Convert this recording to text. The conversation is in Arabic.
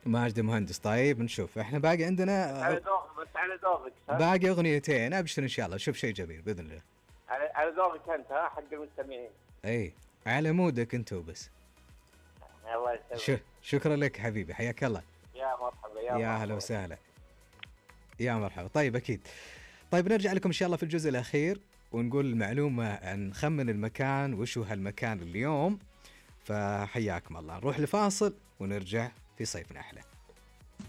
ماجد مهندس. طيب نشوف احنا باقي عندنا على ذوقك، بس على ذوقك. باقي اغنيتين، ابشر ان شاء الله شوف شيء جميل باذن الله. على ذوقك انت، حق المستمعين. اي على مودك انت وبس. الله يسلمك. شكرا لك حبيبي، حياك الله. يا مرحبا. يا هلا وسهلا. يا مرحبا. طيب اكيد. طيب نرجع لكم ان شاء الله في الجزء الاخير ونقول المعلومه عن نخمن المكان وشو هالمكان اليوم. فحياكم الله، نروح لفاصل ونرجع في صيفنا احلى.